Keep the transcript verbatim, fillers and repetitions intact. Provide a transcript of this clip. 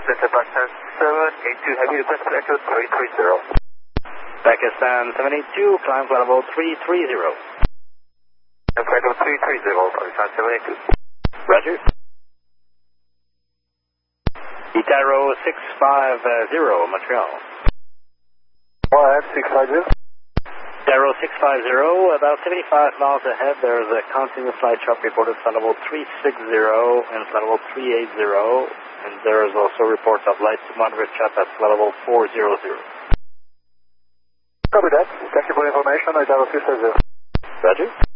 Delta Pakistan seven eight two, heavy request for echo three three zero. Pakistan seven eight two, climb flight level three three zero. Flight level three three zero, Pakistan seven eight two. Roger. Itaro six five zero, Montreal. Go ahead, six five zero. Itaro six five zero, about seventy-five miles ahead, there is a continuous flight chart reported flight level three six zero and flight level three eight zero, and there is also reports of light to moderate chop at flight level four zero zero. Copy that. Thank you for the information. Itaro six five zero. Roger.